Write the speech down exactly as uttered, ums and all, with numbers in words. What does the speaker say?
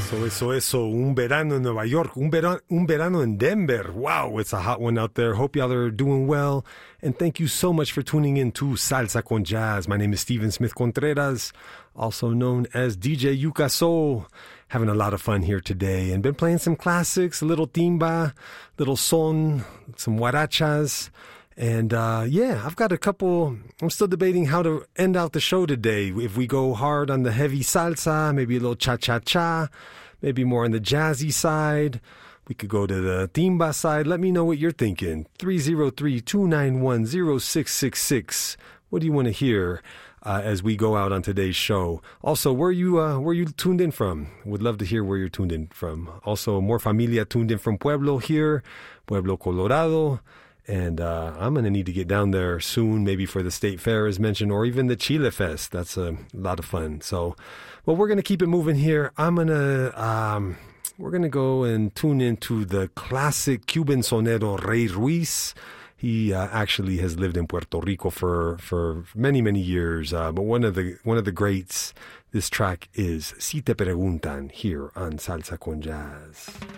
Eso, eso, eso. Un verano in Nueva York. Un verano, un verano in Denver. Wow, it's a hot one out there. Hope y'all are doing well. And thank you so much for tuning in to Salsa con Jazz. My name is Steven Smith Contreras, also known as D J Yuka Soul. Having a lot of fun here today. And been playing some classics, a little timba, little son, some huarachas. And, uh, yeah, I've got a couple. I'm still debating how to end out the show today. If we go hard on the heavy salsa, maybe a little cha-cha-cha, maybe more on the jazzy side. We could go to the timba side. Let me know what you're thinking. three oh three, two nine one, oh six six six. What do you want to hear uh, as we go out on today's show? Also, where you uh, where you tuned in from? Would love to hear where you're tuned in from. Also, more familia tuned in from Pueblo here, Pueblo, Colorado. And uh, I'm going to need to get down there soon, maybe for the State Fair as mentioned, or even the Chile Fest. That's a lot of fun. So, well, we're going to keep it moving here. I'm going to, um, we're going to go and tune into the classic Cuban sonero Ray Ruiz. He uh, actually has lived in Puerto Rico for, for many, many years. Uh, but one of the one of the greats, this track is Si Te Preguntan here on Salsa con Jazz.